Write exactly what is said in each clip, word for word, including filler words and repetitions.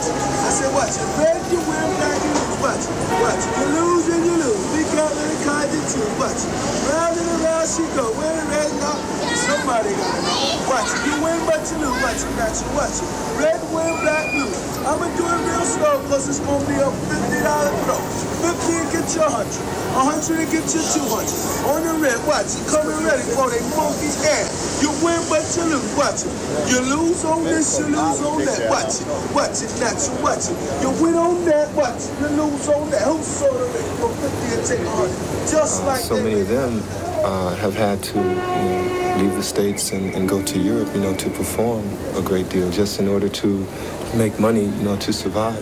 I said, watch it. Red, you win, black, you lose. Watch it. Watch it. You lose and you lose. Big cat and the card, you choose. Watch it. Round and around she go. Win and red, now. Somebody got it. Watch it. You win, but you lose. Watch it. Got you. Watch it. Red, win, black, lose. I'ma do it real slow because it's going to be a fifty dollar throw. fifty and get you one hundred. one hundred and get you two hundred. On the red, watch it. Coming ready for they monkey ass. You win, but you lose. Watch it. You lose on this, you lose on that. Watch it. Watch it. Not you. Watch it. You win on that. Watch it. You lose on that. Who sold it for fifty and take one hundred? Just like so that. Many of them uh, have had to, you know, leave the States and, and go to Europe, you know, to perform a great deal just in order to make money, you know, to survive.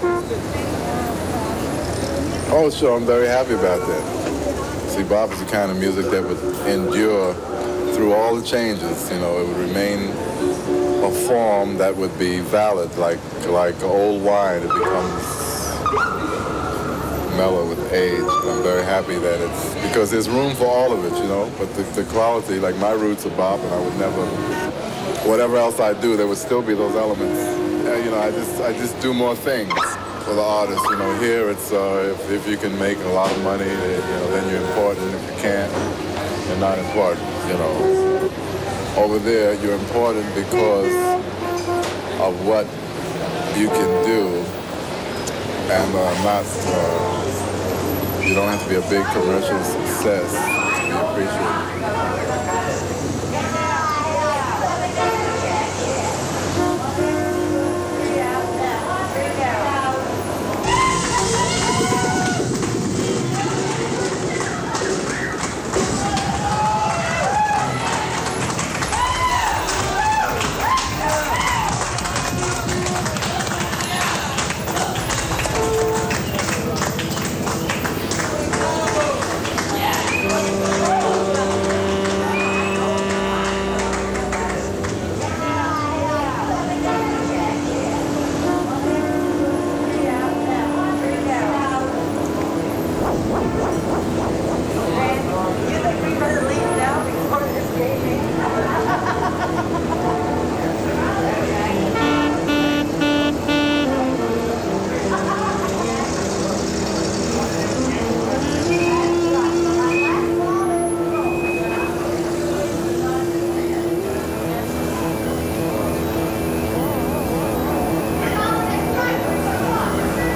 Oh, sure. I'm very happy about that. See, bop is the kind of music that would endure through all the changes. You know, it would remain a form that would be valid, like like old wine. It becomes mellow with age. I'm very happy that it's, because there's room for all of it, you know. But the, the quality, like my roots are bop, and I would never, whatever else I do, there would still be those elements. Uh, you know, I just I just do more things for the artist. You know, here it's uh, if, if you can make a lot of money, you know, then you're important. If you can't, you're not important. You know, over there you're important because of what you can do, and uh, not. Uh, you don't have to be a big commercial success to be appreciated.